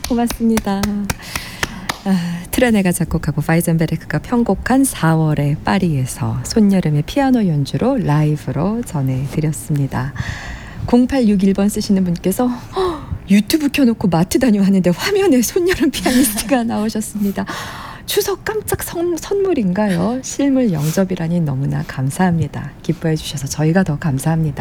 고맙습니다. 트레네가 작곡하고 파이젠베르크가 편곡한 4월의 파리에서 손여름의 피아노 연주로 라이브로 전해드렸습니다. 0861번 쓰시는 분께서 유튜브 켜놓고 마트 다녀왔는데 화면에 손여름 피아니스트가 나오셨습니다. 추석 깜짝 선물인가요? 실물 영접이라니 너무나 감사합니다. 기뻐해 주셔서 저희가 더 감사합니다.